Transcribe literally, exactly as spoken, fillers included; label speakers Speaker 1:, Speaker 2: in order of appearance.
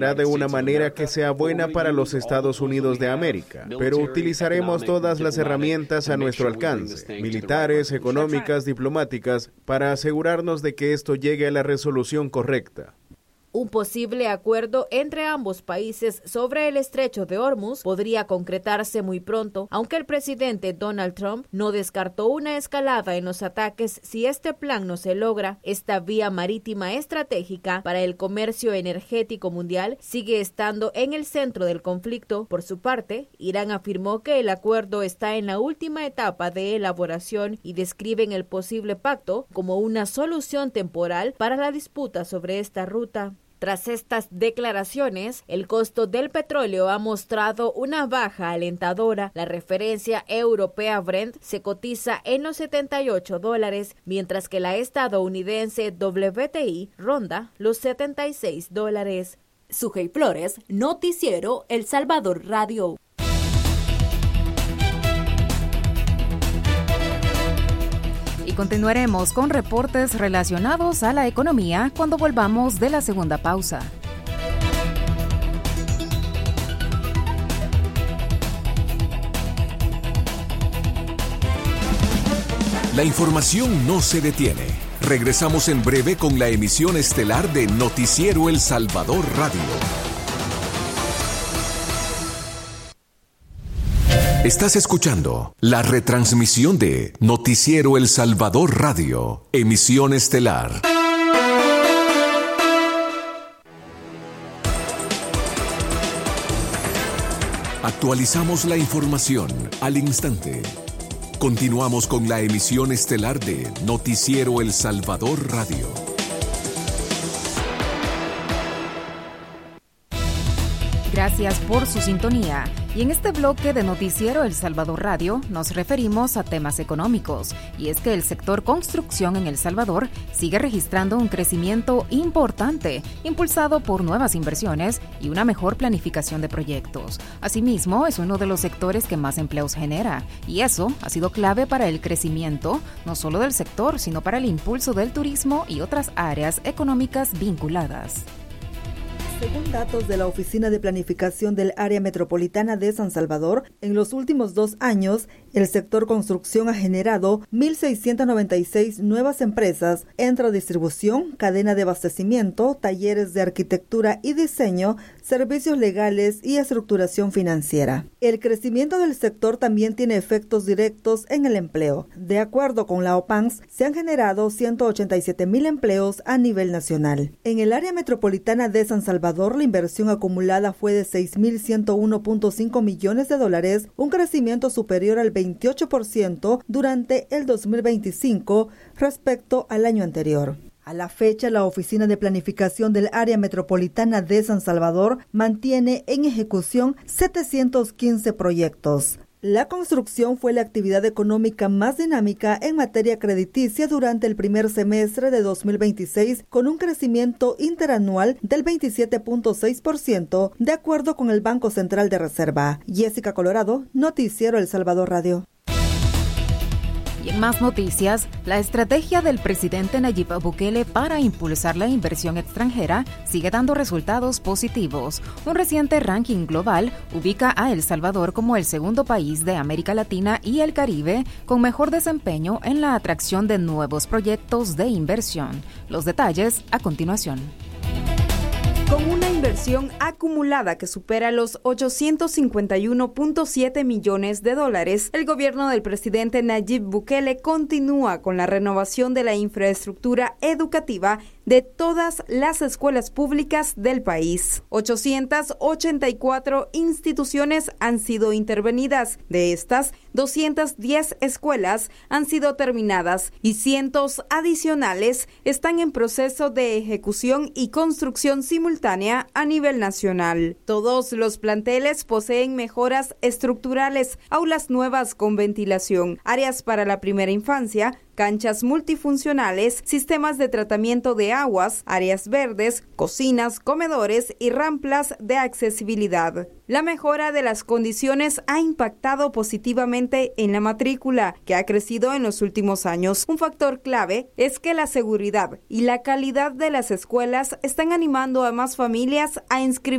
Speaker 1: de una manera que sea buena para los Estados Unidos de América, pero utilizaremos todas las herramientas a nuestro alcance, militares, económicas, diplomáticas, para asegurarnos de que esto llegue a la resolución correcta.
Speaker 2: Un posible acuerdo entre ambos países sobre el estrecho de Hormuz podría concretarse muy pronto, aunque el presidente Donald Trump no descartó una escalada en los ataques si este plan no se logra. Esta vía marítima estratégica para el comercio energético mundial sigue estando en el centro del conflicto. Por su parte, Irán afirmó que el acuerdo está en la última etapa de elaboración y describen el posible pacto como una solución temporal para la disputa sobre esta ruta. Tras estas declaraciones, el costo del petróleo ha mostrado una baja alentadora. La referencia europea Brent se cotiza en los setenta y ocho dólares, mientras que la estadounidense W T I ronda los setenta y seis dólares.
Speaker 3: Sujei Flores, Noticiero El Salvador Radio.
Speaker 4: Y continuaremos con reportes relacionados a la economía cuando volvamos de la segunda pausa.
Speaker 5: La información no se detiene. Regresamos en breve con la emisión estelar de Noticiero El Salvador Radio. Estás escuchando la retransmisión de Noticiero El Salvador Radio, emisión estelar. Actualizamos la información al instante. Continuamos con la emisión estelar de Noticiero El Salvador Radio.
Speaker 4: Gracias por su sintonía. Y en este bloque de Noticiero El Salvador Radio nos referimos a temas económicos. Y es que el sector construcción en El Salvador sigue registrando un crecimiento importante, impulsado por nuevas inversiones y una mejor planificación de proyectos. Asimismo, es uno de los sectores que más empleos genera. Y eso ha sido clave para el crecimiento, no solo del sector, sino para el impulso del turismo y otras áreas económicas vinculadas.
Speaker 6: Según datos de la Oficina de Planificación del Área Metropolitana de San Salvador, en los últimos dos años, el sector construcción ha generado mil seiscientas noventa y seis nuevas empresas entre distribución, cadena de abastecimiento, talleres de arquitectura y diseño, servicios legales y estructuración financiera. El crecimiento del sector también tiene efectos directos en el empleo. De acuerdo con la OPANS, se han generado ciento ochenta y siete mil empleos a nivel nacional. En el área metropolitana de San Salvador, la inversión acumulada fue de seis mil ciento uno punto cinco millones de dólares, un crecimiento superior al veintiocho por ciento durante el dos mil veinticinco respecto al año anterior. A la fecha, la Oficina de Planificación del Área Metropolitana de San Salvador mantiene en ejecución setecientos quince proyectos. La construcción fue la actividad económica más dinámica en materia crediticia durante el primer semestre de dos mil veintiséis, con un crecimiento interanual del veintisiete punto seis por ciento, de acuerdo con el Banco Central de Reserva. Jessica Colorado, Noticiero El Salvador Radio.
Speaker 4: Y en más noticias, la estrategia del presidente Nayib Bukele para impulsar la inversión extranjera sigue dando resultados positivos. Un reciente ranking global ubica a El Salvador como el segundo país de América Latina y el Caribe con mejor desempeño en la atracción de nuevos proyectos de inversión. Los detalles a continuación.
Speaker 7: Con una inversión acumulada que supera los ochocientos cincuenta y uno punto siete millones de dólares, el gobierno del presidente Nayib Bukele continúa con la renovación de la infraestructura educativa de todas las escuelas públicas del país. ochocientas ochenta y cuatro instituciones han sido intervenidas. De estas, doscientas diez escuelas han sido terminadas y cientos adicionales están en proceso de ejecución y construcción simultánea a nivel nacional. Todos los planteles poseen mejoras estructurales, aulas nuevas con ventilación, áreas para la primera infancia, canchas multifuncionales, sistemas de tratamiento de aguas, áreas verdes, cocinas, comedores y rampas de accesibilidad. La mejora de las condiciones ha impactado positivamente en la matrícula, que ha crecido en los últimos años. Un factor clave es que la seguridad y la calidad de las escuelas están animando a más familias a inscribirse